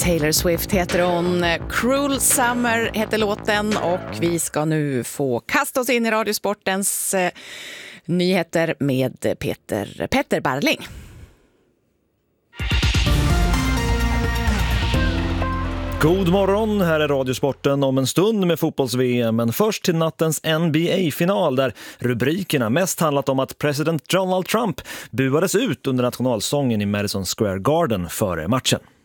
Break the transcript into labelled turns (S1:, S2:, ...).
S1: Taylor Swift heter hon. Cruel Summer heter låten och vi ska nu få kasta oss in i Radiosportens nyheter med Petter Barling.
S2: God morgon, här är Radiosporten om en stund med fotbolls-VM. Men först till nattens NBA-final där rubrikerna mest handlat om att president Donald Trump buades ut under nationalsången i Madison Square Garden före matchen.